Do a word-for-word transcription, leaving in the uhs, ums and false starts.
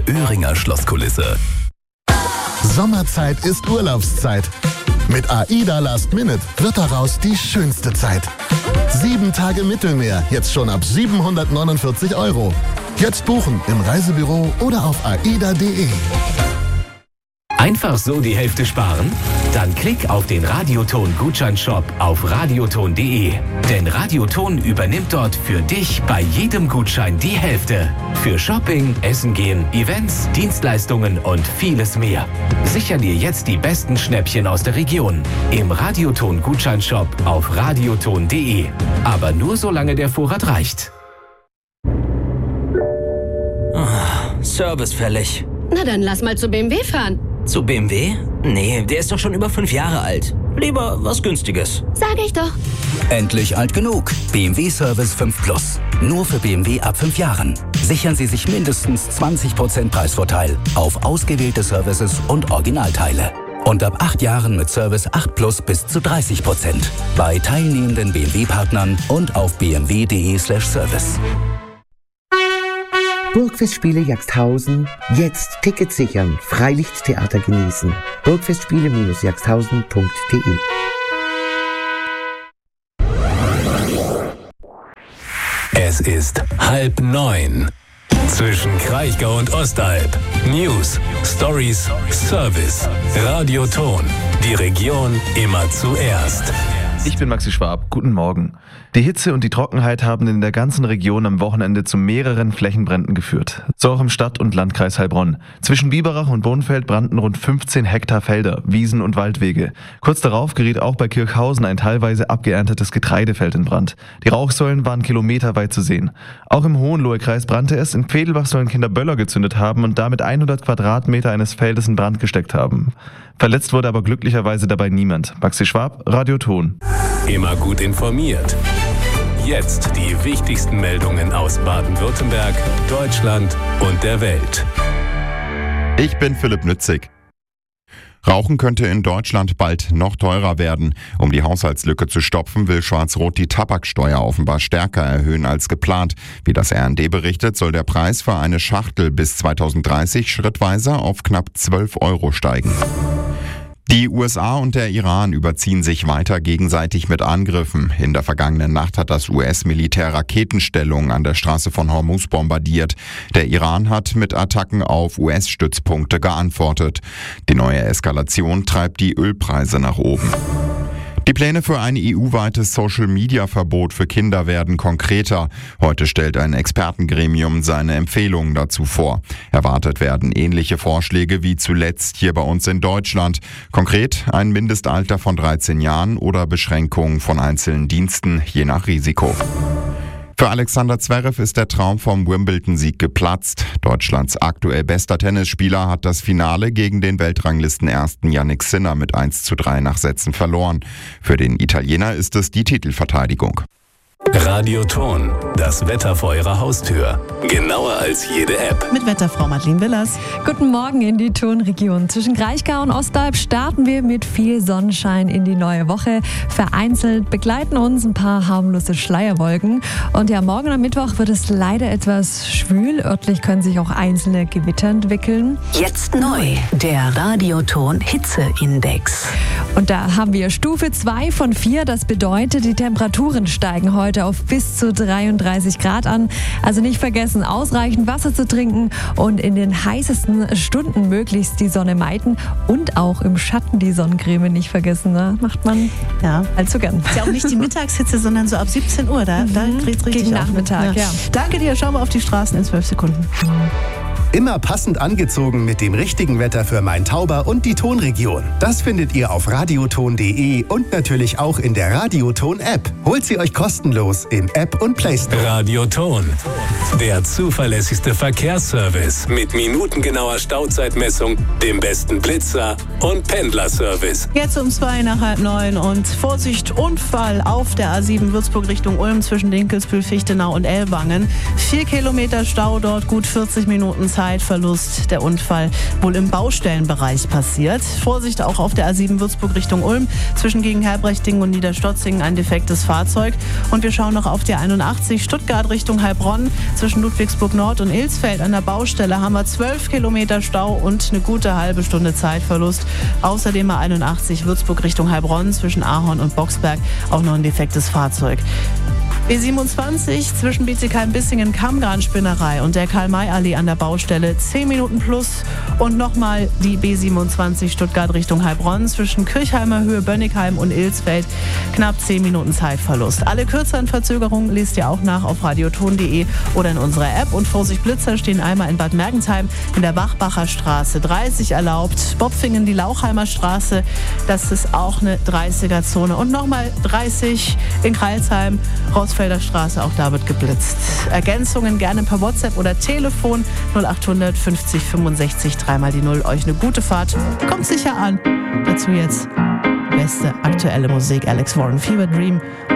Öhringer Schlosskulisse. Sommerzeit ist Urlaubszeit. Mit AIDA Last Minute wird daraus die schönste Zeit. Sieben Tage Mittelmeer, jetzt schon ab siebenhundertneunundvierzig Euro. Jetzt buchen im Reisebüro oder auf aida punkt de. Einfach so die Hälfte sparen? Dann klick auf den Radioton-Gutscheinshop auf radioton punkt de. Denn Radioton übernimmt dort für dich bei jedem Gutschein die Hälfte. Für Shopping, Essen gehen, Events, Dienstleistungen und vieles mehr. Sicher dir jetzt die besten Schnäppchen aus der Region. Im Radioton-Gutscheinshop auf radioton punkt de. Aber nur solange der Vorrat reicht. Oh, Service fällig. Na dann lass mal zu B M W fahren. Zu B M W? Nee, der ist doch schon über fünf Jahre alt. Lieber was Günstiges. Sag ich doch. Endlich alt genug. B M W Service fünf Plus. Nur für B M W ab fünf Jahren. Sichern Sie sich mindestens zwanzig Prozent Preisvorteil auf ausgewählte Services und Originalteile. Und ab acht Jahren mit Service acht Plus bis zu dreißig Prozent. Bei teilnehmenden B M W-Partnern und auf b m w punkt de slash service. Burgfestspiele Jagsthausen. Jetzt Tickets sichern. Freilichttheater genießen. burgfestspiele Bindestrich jagsthausen punkt de. Es ist halb neun. Zwischen Kraichgau und Ostalb. News, Stories, Service. Radioton. Die Region immer zuerst. Ich bin Maxi Schwab. Guten Morgen. Die Hitze und die Trockenheit haben in der ganzen Region am Wochenende zu mehreren Flächenbränden geführt. So auch im Stadt- und Landkreis Heilbronn. Zwischen Biberach und Bonfeld brannten rund fünfzehn Hektar Felder, Wiesen und Waldwege. Kurz darauf geriet auch bei Kirchhausen ein teilweise abgeerntetes Getreidefeld in Brand. Die Rauchsäulen waren kilometerweit zu sehen. Auch im Hohenlohe-Kreis brannte es. In Vedelbach sollen Kinder Böller gezündet haben und damit hundert Quadratmeter eines Feldes in Brand gesteckt haben. Verletzt wurde aber glücklicherweise dabei niemand. Maxi Schwab, Radioton. Immer gut informiert. Jetzt die wichtigsten Meldungen aus Baden-Württemberg, Deutschland und der Welt. Ich bin Philipp Nützig. Rauchen könnte in Deutschland bald noch teurer werden. Um die Haushaltslücke zu stopfen, will Schwarz-Rot die Tabaksteuer offenbar stärker erhöhen als geplant. Wie das R N D berichtet, soll der Preis für eine Schachtel bis zweitausenddreißig schrittweise auf knapp zwölf Euro steigen. Die U S A und der Iran überziehen sich weiter gegenseitig mit Angriffen. In der vergangenen Nacht hat das U S-Militär Raketenstellungen an der Straße von Hormuz bombardiert. Der Iran hat mit Attacken auf U S-Stützpunkte geantwortet. Die neue Eskalation treibt die Ölpreise nach oben. Die Pläne für ein E U-weites Social-Media-Verbot für Kinder werden konkreter. Heute stellt ein Expertengremium seine Empfehlungen dazu vor. Erwartet werden ähnliche Vorschläge wie zuletzt hier bei uns in Deutschland. Konkret ein Mindestalter von dreizehn Jahren oder Beschränkungen von einzelnen Diensten, je nach Risiko. Für Alexander Zverev ist der Traum vom Wimbledon-Sieg geplatzt. Deutschlands aktuell bester Tennisspieler hat das Finale gegen den Weltranglistenersten Jannik Sinner mit eins zu drei nach Sätzen verloren. Für den Italiener ist es die Titelverteidigung. Radioton, das Wetter vor Ihrer Haustür. Genauer als jede App. Mit Wetterfrau Madeleine Willers. Guten Morgen in die Tonregion. Zwischen Kraichgau und Ostalb starten wir mit viel Sonnenschein in die neue Woche. Vereinzelt begleiten uns ein paar harmlose Schleierwolken. Und ja, morgen am Mittwoch wird es leider etwas schwül. Örtlich können sich auch einzelne Gewitter entwickeln. Jetzt neu, der Radioton Hitzeindex. Und da haben wir Stufe zwei von vier. Das bedeutet, die Temperaturen steigen heute auf bis zu dreiunddreißig Grad an. Also nicht vergessen, ausreichend Wasser zu trinken und in den heißesten Stunden möglichst die Sonne meiden und auch im Schatten die Sonnencreme nicht vergessen. Ne? Macht man ja allzu gern. Ist ja auch nicht die Mittagshitze, sondern so ab siebzehn Uhr. Da, da dreht es richtig Gegen auf. Nachmittag, ja. ja. Danke dir. Schauen wir auf die Straßen in zwölf Sekunden. Immer passend angezogen mit dem richtigen Wetter für Main-Tauber und die Tonregion. Das findet ihr auf radioton punkt de und natürlich auch in der Radioton-App. Holt sie euch kostenlos im App und Play Store. Radioton, der zuverlässigste Verkehrsservice mit minutengenauer Stauzeitmessung, dem besten Blitzer und Pendlerservice. Jetzt um zwei nach halb neun und Vorsicht, Unfall auf der A sieben Würzburg Richtung Ulm zwischen Dinkelsbühl, Fichtenau und Ellwangen. Vier Kilometer Stau dort, gut vierzig Minuten Zeit. Zeitverlust. Der Unfall wohl im Baustellenbereich passiert. Vorsicht auch auf der A sieben Würzburg Richtung Ulm. Zwischen gegen Herbrechtingen und Niederstotzingen ein defektes Fahrzeug. Und wir schauen noch auf die einundachtzig Stuttgart Richtung Heilbronn. Zwischen Ludwigsburg Nord und Ilsfeld an der Baustelle haben wir zwölf Kilometer Stau und eine gute halbe Stunde Zeitverlust. Außerdem A einundachtzig Würzburg Richtung Heilbronn zwischen Ahorn und Boxberg auch noch ein defektes Fahrzeug. B siebenundzwanzig zwischen Bietigheim-Bissingen, Kammgarn-Spinnerei und der Karl-May-Allee an der Baustelle zehn Minuten plus. Und nochmal die B siebenundzwanzig Stuttgart Richtung Heilbronn zwischen Kirchheimer Höhe, Bönnigheim und Ilsfeld knapp zehn Minuten Zeitverlust. Alle kürzeren Verzögerungen lest ihr auch nach auf radioton punkt de oder in unserer App. Und Vorsicht Blitzer stehen einmal in Bad Mergentheim in der Wachbacher Straße dreißig erlaubt. Bopfingen die Lauchheimer Straße, das ist auch eine dreißiger-Zone. Und nochmal dreißig in Kreilsheim, Rossfelder Straße, auch da wird geblitzt. Ergänzungen gerne per WhatsApp oder Telefon null achthundert fünfzig fünfundsechzig dreimal die Null. Euch eine gute Fahrt. Kommt sicher an. Dazu jetzt beste aktuelle Musik. Alex Warren, Fever Dream.